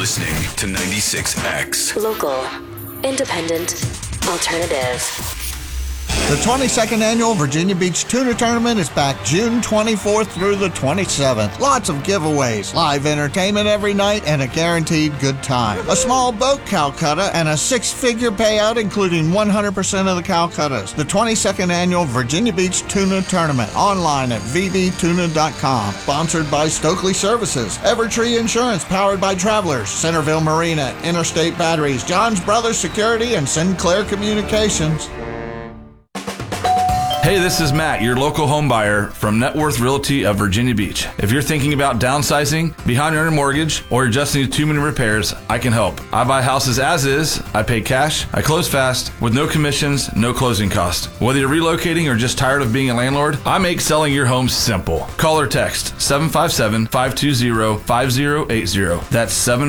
listening to 96X. Local, independent, alternative. The 22nd Annual Virginia Beach Tuna Tournament is back June 24th through the 27th. Lots of giveaways, live entertainment every night, and a guaranteed good time. A small boat Calcutta and a six-figure payout including 100% of the Calcuttas. The 22nd Annual Virginia Beach Tuna Tournament, online at vbtuna.com. Sponsored by Stokely Services, Evertree Insurance, powered by Travelers, Centerville Marina, Interstate Batteries, John's Brothers Security, and Sinclair Communications. Hey, this is Matt, your local home buyer from Net Worth Realty of Virginia Beach. If you're thinking about downsizing, behind on your mortgage, or you just need too many repairs, I can help. I buy houses as is, I pay cash, I close fast, with no commissions, no closing cost. Whether you're relocating or just tired of being a landlord, I make selling your home simple. Call or text 757-520-5080. That's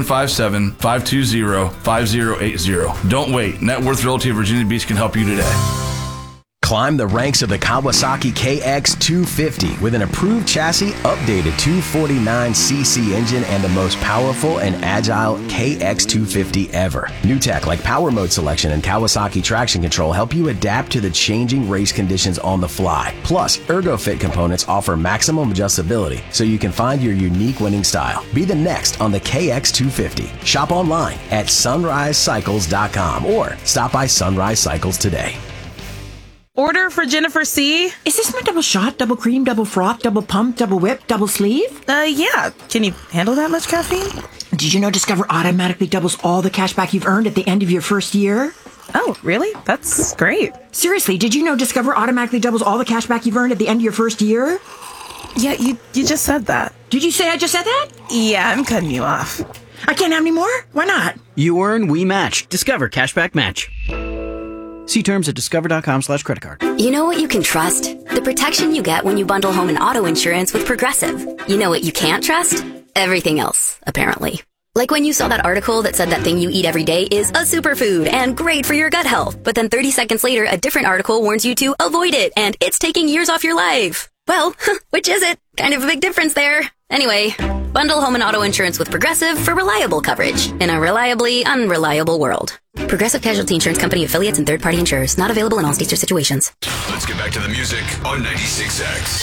757-520-5080. Don't wait. Net Worth Realty of Virginia Beach can help you today. Climb the ranks of the Kawasaki KX250 with an approved chassis, updated 249cc engine, and the most powerful and agile KX250 ever. New tech like power mode selection and Kawasaki traction control help you adapt to the changing race conditions on the fly. Plus, ErgoFit components offer maximum adjustability so you can find your unique winning style. Be the next on the KX250. Shop online at sunrisecycles.com or stop by Sunrise Cycles today. Order for Jennifer C. Is this my double shot, double cream, double froth, double pump, double whip, double sleeve? Yeah. Can you handle that much caffeine? Did you know Discover automatically doubles all the cash back you've earned at the end of your first year? Oh, really? That's great. Seriously, did you know Discover automatically doubles all the cash back you've earned at the end of your first year? Yeah, you just said that. Did you say I just said that? Yeah, I'm cutting you off. I can't have any more? Why not? You earn, we match. Discover Cashback Match. See terms at discover.com/creditcard. You know what you can trust? The protection you get when you bundle home and auto insurance with Progressive. You know what you can't trust? Everything else, apparently. Like when you saw that article that said that thing you eat every day is a superfood and great for your gut health. But then 30 seconds later, a different article warns you to avoid it and it's taking years off your life. Well, which is it? Kind of a big difference there. Anyway, bundle home and auto insurance with Progressive for reliable coverage in a reliably unreliable world. Progressive Casualty Insurance Company, affiliates, and third-party insurers. Not available in all states or situations. Let's get back to the music on 96X.